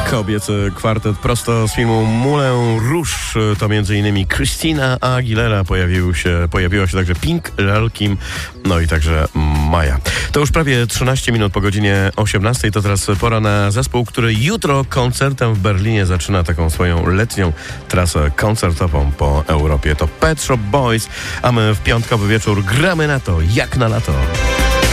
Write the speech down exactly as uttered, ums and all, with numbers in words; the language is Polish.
Kobiecy kwartet prosto z filmu Moulin Rouge. To między innymi Christina Aguilera, pojawił się, pojawiła się także Pink, Lil Kim, no i także Maja. To już prawie trzynaście minut po godzinie osiemnastej. To teraz pora na zespół, który jutro koncertem w Berlinie zaczyna taką swoją letnią trasę koncertową po Europie. To Pet Shop Boys, a my w piątkowy wieczór gramy na to jak na lato.